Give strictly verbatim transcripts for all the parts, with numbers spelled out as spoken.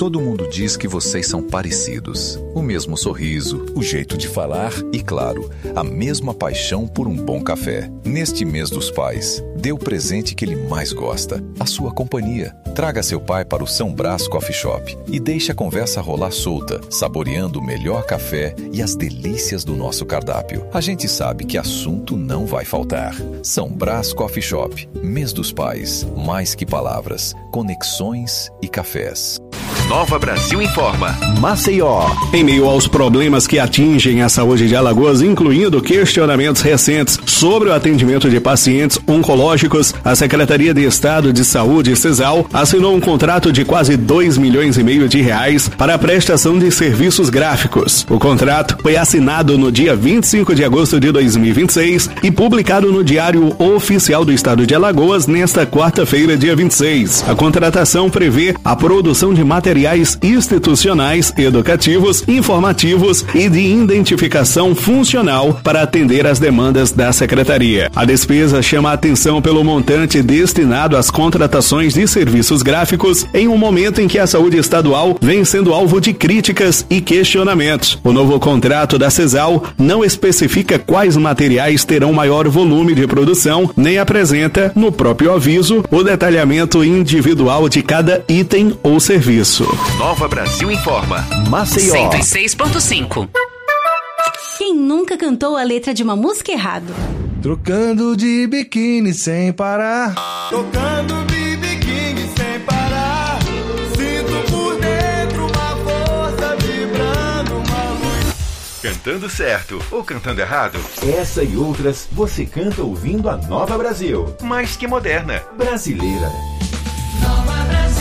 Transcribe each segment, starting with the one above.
Todo mundo diz que vocês são parecidos. O mesmo sorriso, o jeito de falar e, claro, a mesma paixão por um bom café. Neste mês dos pais, dê o presente que ele mais gosta, a sua companhia. Traga seu pai para o São Brás Coffee Shop e deixe a conversa rolar solta, saboreando o melhor café e as delícias do nosso cardápio. A gente sabe que assunto não vai faltar. São Brás Coffee Shop, mês dos pais, mais que palavras, conexões e cafés. Nova Brasil informa. Maceió. Em meio aos problemas que atingem a saúde de Alagoas, incluindo questionamentos recentes sobre o atendimento de pacientes oncológicos, a Secretaria de Estado de Saúde, CESAL, assinou um contrato de quase dois milhões e meio de reais para a prestação de serviços gráficos. O contrato foi assinado no dia vinte e cinco de agosto de dois mil e vinte e seis e publicado no Diário Oficial do Estado de Alagoas nesta quarta-feira, dia vinte e seis. A contratação prevê a produção de materiais institucionais, educativos, informativos e de identificação funcional para atender às demandas da Secretaria. A despesa chama a atenção pelo montante destinado às contratações de serviços gráficos em um momento em que a saúde estadual vem sendo alvo de críticas e questionamentos. O novo contrato da CESAL não especifica quais materiais terão maior volume de produção, nem apresenta, no próprio aviso, o detalhamento individual de cada item ou serviço. Nova Brasil informa. Maceió. cento e seis ponto cinco. Quem nunca cantou a letra de uma música errado? Trocando de biquíni sem parar. Tocando de biquíni sem parar. Sinto por dentro uma força vibrando, uma luz. Cantando certo ou cantando errado? Essa e outras você canta ouvindo a Nova Brasil. Mais que moderna. Brasileira. Nova Brasil.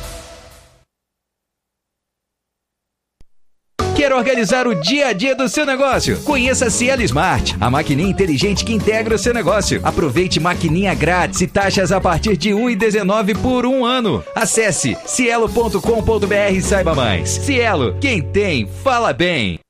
Quer organizar o dia a dia do seu negócio? Conheça a Cielo Smart, a maquininha inteligente que integra o seu negócio. Aproveite maquininha grátis e taxas a partir de um real e dezenove centavos por um ano. Acesse cielo ponto com ponto br e saiba mais. Cielo, quem tem, fala bem.